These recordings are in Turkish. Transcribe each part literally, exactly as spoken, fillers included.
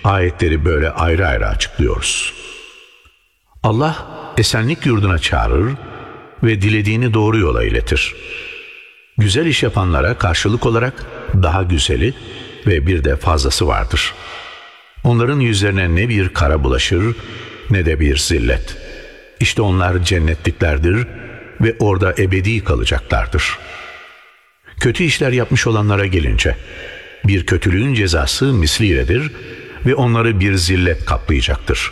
ayetleri böyle ayrı ayrı açıklıyoruz. Allah esenlik yurduna çağırır ve dilediğini doğru yola iletir. Güzel iş yapanlara karşılık olarak daha güzeli ve bir de fazlası vardır. Onların yüzlerine ne bir kara bulaşır ne de bir zillet. İşte onlar cennetliklerdir ve orada ebedi kalacaklardır. Kötü işler yapmış olanlara gelince, bir kötülüğün cezası misliyledir ve onları bir zillet kaplayacaktır.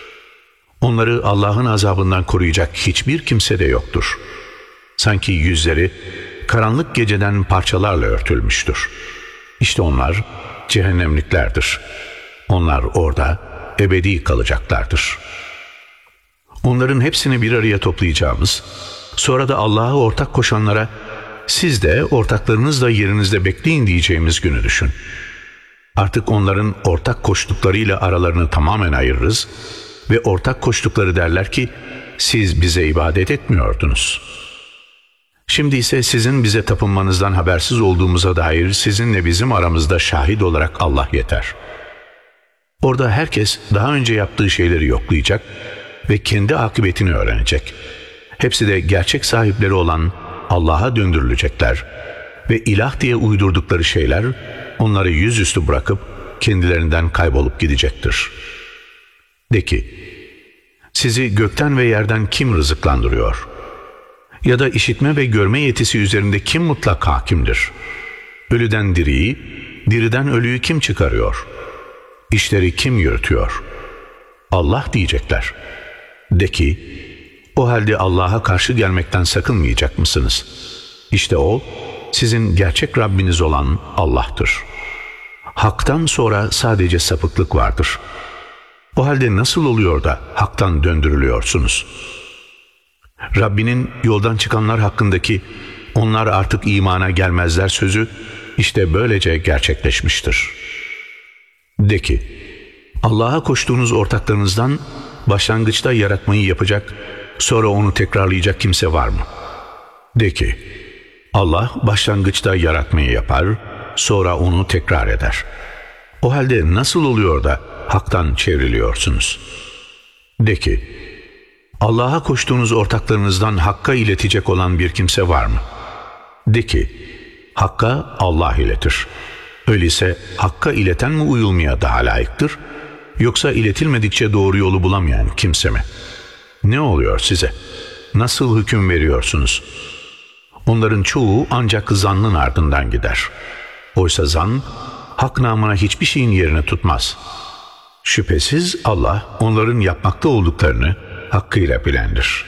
Onları Allah'ın azabından koruyacak hiçbir kimse de yoktur. Sanki yüzleri karanlık geceden parçalarla örtülmüştür. İşte onlar cehennemliklerdir. Onlar orada ebedi kalacaklardır. Onların hepsini bir araya toplayacağımız, sonra da Allah'a ortak koşanlara siz de ortaklarınızla yerinizde bekleyin diyeceğimiz günü düşün. Artık onların ortak koştuklarıyla aralarını tamamen ayırırız ve ortak koştukları derler ki siz bize ibadet etmiyordunuz. Şimdi ise sizin bize tapınmanızdan habersiz olduğumuza dair sizinle bizim aramızda şahit olarak Allah yeter. Orada herkes daha önce yaptığı şeyleri yoklayacak ve kendi akıbetini öğrenecek. Hepsi de gerçek sahipleri olan Allah'a döndürülecekler ve ilah diye uydurdukları şeyler onları yüzüstü bırakıp kendilerinden kaybolup gidecektir. De ki, sizi gökten ve yerden kim rızıklandırıyor? Ya da işitme ve görme yetisi üzerinde kim mutlak hakimdir? Ölüden diriyi, diriden ölüyü kim çıkarıyor? İşleri kim yürütüyor? Allah diyecekler. De ki, o halde Allah'a karşı gelmekten sakınmayacak mısınız? İşte O, sizin gerçek Rabbiniz olan Allah'tır. Hak'tan sonra sadece sapıklık vardır. O halde nasıl oluyor da haktan döndürülüyorsunuz? Rabbinin yoldan çıkanlar hakkındaki onlar artık imana gelmezler sözü işte böylece gerçekleşmiştir. De ki, Allah'a koştuğunuz ortaklarınızdan başlangıçta yaratmayı yapacak, sonra onu tekrarlayacak kimse var mı? De ki, Allah başlangıçta yaratmayı yapar, sonra onu tekrar eder. O halde nasıl oluyor da haktan çevriliyorsunuz? De ki, Allah'a koştuğunuz ortaklarınızdan Hakk'a iletecek olan bir kimse var mı? De ki, Hakk'a Allah iletir. Öyleyse Hakk'a ileten mi uyulmaya daha layıktır? Yoksa iletilmedikçe doğru yolu bulamayan kimse mi? Ne oluyor size? Nasıl hüküm veriyorsunuz? Onların çoğu ancak zannın ardından gider. Oysa zan, hak namına hiçbir şeyin yerini tutmaz. Şüphesiz Allah onların yapmakta olduklarını hakkıyla bilendir.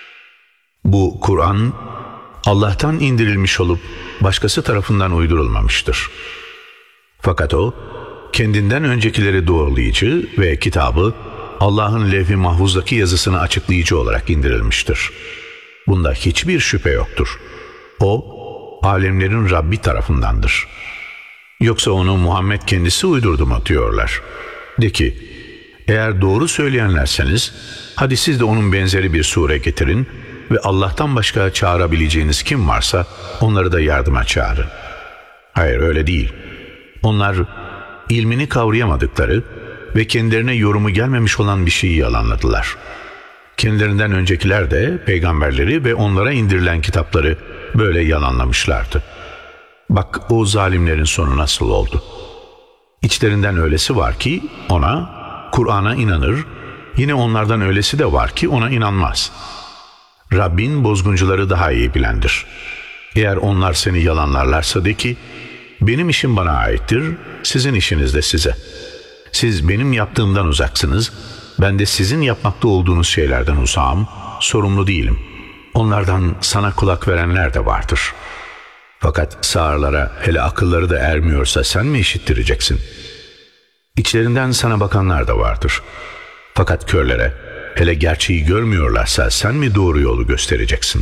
Bu Kur'an, Allah'tan indirilmiş olup başkası tarafından uydurulmamıştır. Fakat O, kendinden öncekileri doğrulayıcı ve kitabı Allah'ın levh-i mahfuzdaki yazısını açıklayıcı olarak indirilmiştir. Bunda hiçbir şüphe yoktur. O, alemlerin Rabbi tarafındandır. Yoksa onu Muhammed kendisi uydurdu mu diyorlar. De ki, eğer doğru söyleyenlerseniz, hadi siz de onun benzeri bir sure getirin ve Allah'tan başka çağırabileceğiniz kim varsa onları da yardıma çağırın. Hayır, öyle değil. Onlar ilmini kavrayamadıkları ve kendilerine yorumu gelmemiş olan bir şeyi yalanladılar. Kendilerinden öncekiler de peygamberleri ve onlara indirilen kitapları böyle yalanlamışlardı. Bak o zalimlerin sonu nasıl oldu. İçlerinden öylesi var ki ona, Kur'an'a inanır, yine onlardan öylesi de var ki ona inanmaz. Rabbin bozguncuları daha iyi bilendir. Eğer onlar seni yalanlarlarsa de ki, benim işim bana aittir, sizin işiniz de size. Siz benim yaptığımdan uzaksınız, ben de sizin yapmakta olduğunuz şeylerden uzağım, sorumlu değilim. Onlardan sana kulak verenler de vardır. Fakat sağırlara, hele akılları da ermiyorsa sen mi işittireceksin? İçlerinden sana bakanlar da vardır. Fakat körlere, hele gerçeği görmüyorlarsa sen mi doğru yolu göstereceksin?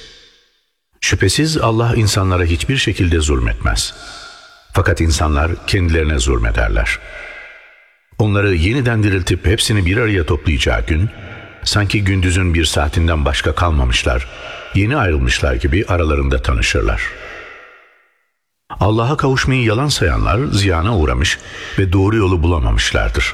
Şüphesiz Allah insanlara hiçbir şekilde zulmetmez. Fakat insanlar kendilerine zulmederler. Onları yeniden diriltip hepsini bir araya toplayacağı gün, sanki gündüzün bir saatinden başka kalmamışlar, yeni ayrılmışlar gibi aralarında tanışırlar. Allah'a kavuşmayı yalan sayanlar ziyana uğramış ve doğru yolu bulamamışlardır.